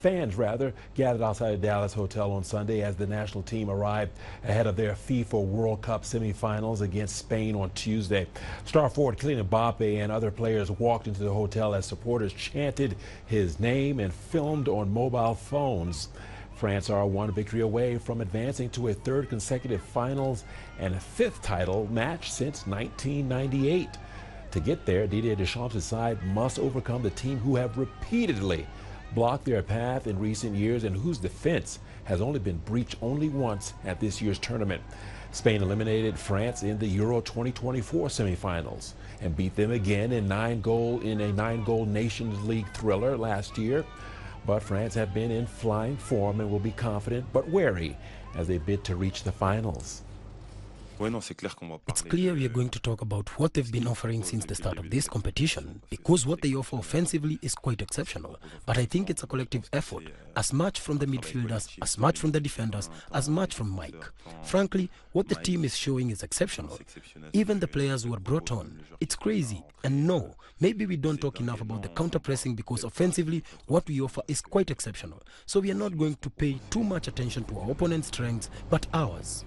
Fans, rather, gathered outside a Dallas hotel on Sunday as the national team arrived ahead of their FIFA World Cup semifinals against Spain on Tuesday. Star forward Kylian Mbappe and other players walked into the hotel as supporters chanted his name and filmed on mobile phones. France are one victory away from advancing to a third consecutive finals and a fifth title match since 1998. To get there, Didier Deschamps' side must overcome the team who have repeatedly blocked their path in recent years and whose defense has only been breached once at this year's tournament. Spain eliminated France in the Euro 2024 semifinals and beat them again in a nine-goal Nations League thriller last year. But France have been in flying form and will be confident but wary as they bid to reach the finals. It's clear we are going to talk about what they've been offering since the start of this competition, because what they offer offensively is quite exceptional. But I think it's a collective effort, as much from the midfielders, as much from the defenders, as much from Mike. Frankly, what the team is showing is exceptional. Even the players who are brought on, it's crazy. And no, maybe we don't talk enough about the counter-pressing, because offensively, what we offer is quite exceptional. So we are not going to pay too much attention to our opponent's strengths, but ours.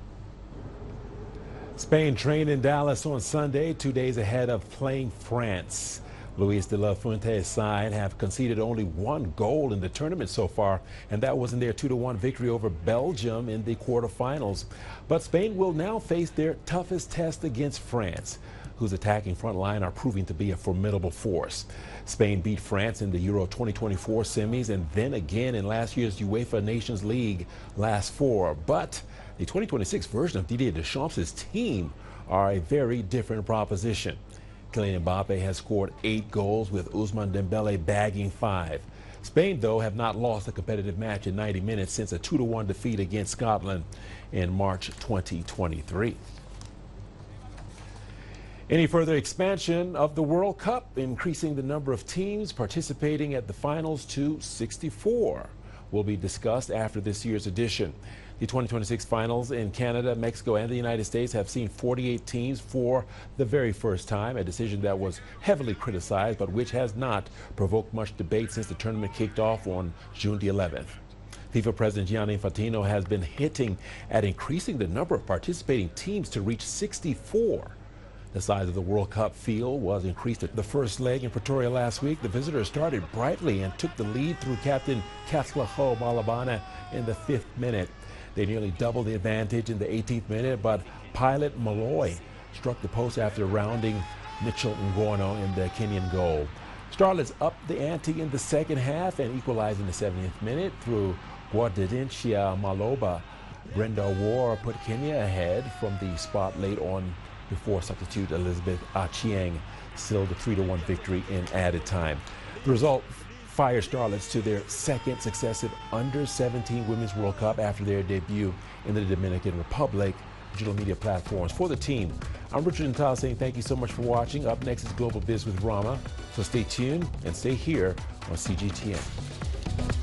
Spain trained in Dallas on Sunday, 2 days ahead of playing France. Luis de la Fuente's side have conceded only one goal in the tournament so far, and that was in their 2-1 victory over Belgium in the quarterfinals. But Spain will now face their toughest test against France, whose attacking front line are proving to be a formidable force. Spain beat France in the Euro 2024 semis and then again in last year's UEFA Nations League last four. But the 2026 version of Didier Deschamps' team are a very different proposition. Kylian Mbappe has scored 8 goals with Ousmane Dembele bagging 5. Spain, though, have not lost a competitive match in 90 minutes since a 2-1 defeat against Scotland in March 2023. Any further expansion of the World Cup, increasing the number of teams participating at the finals to 64, will be discussed after this year's edition. The 2026 finals in Canada, Mexico, and the United States have seen 48 teams for the very first time, a decision that was heavily criticized, but which has not provoked much debate since the tournament kicked off on June the 11th. FIFA President Gianni Infantino has been hinting at increasing the number of participating teams to reach 64. The size of the World Cup field was increased at the first leg in Pretoria last week. The visitors started brightly and took the lead through captain Katlego Malabane in the 5th minute. They nearly doubled the advantage in the 18th minute, but Pilot Malloy struck the post after rounding Mitchell Ngono in the Kenyan goal. Starlets upped the ante in the second half and equalized in the 70th minute through Guadidincia Maloba. Brenda War put Kenya ahead from the spot late on before substitute Elizabeth Achieng sealed the 3-1 victory in added time. The result fired Starlets to their second successive Under-17 Women's World Cup after their debut in the Dominican Republic. Digital media platforms. For the team, I'm Richard Natal saying thank you so much for watching. Up next is Global Biz with Rama. So stay tuned and stay here on CGTN.